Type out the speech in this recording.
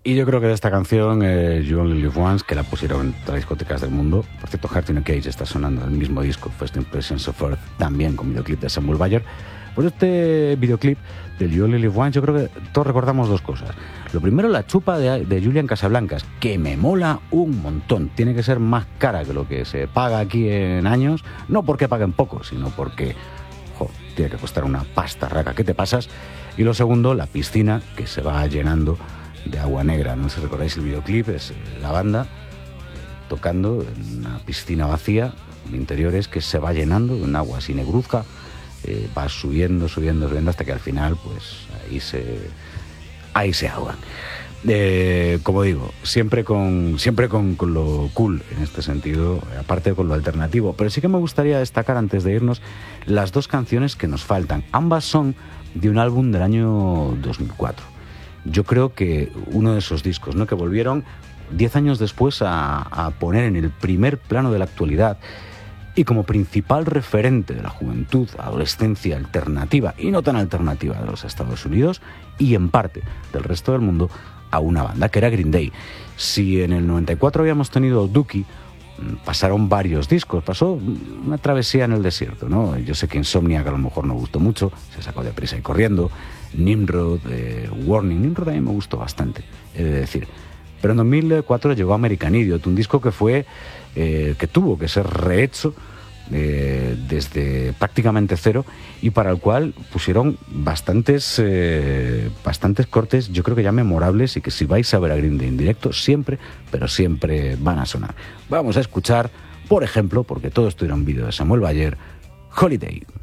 Y yo creo que de esta canción, You Only Live Once, que la pusieron en todas las discotecas del mundo. Por cierto, Heart in a Cage está sonando en el mismo disco, First Impressions of Earth, también con videoclip de Samuel Bayer. Pues este videoclip del You Only Live Once, yo creo que todos recordamos dos cosas. Lo primero, la chupa de Julian Casablancas, que me mola un montón. Tiene que ser más cara que lo que se paga aquí en años, no porque paguen poco, sino porque tiene que costar una pasta raca. ¿Qué te pasas? Y lo segundo, la piscina, que se va llenando de agua negra. No sé si recordáis el videoclip, es la banda tocando en una piscina vacía de interiores que se va llenando de un agua así negruzca, va subiendo hasta que al final pues ahí se ahogan. Como digo, siempre con lo cool en este sentido, aparte con lo alternativo. Pero sí que me gustaría destacar, antes de irnos, las dos canciones que nos faltan. Ambas son de un álbum del año 2004. Yo creo que uno de esos discos, ¿no?, que volvieron 10 años después a poner en el primer plano de la actualidad y como principal referente de la juventud, adolescencia alternativa y no tan alternativa de los Estados Unidos y en parte del resto del mundo, a una banda que era Green Day. Si en el 94 habíamos tenido Dookie, pasaron varios discos, pasó una travesía en el desierto, ¿no? Yo sé que Insomnia, que a lo mejor no gustó mucho, se sacó de prisa y corriendo. Nimrod, Warning, Nimrod a mí me gustó bastante, he de decir. Pero en 2004 llegó American Idiot, un disco que que tuvo que ser rehecho desde prácticamente cero y para el cual pusieron bastantes cortes, yo creo que ya memorables, y que si vais a ver a Green Day en directo siempre, pero siempre van a sonar. Vamos a escuchar, por ejemplo, porque todo esto era un vídeo de Samuel Bayer, Holiday.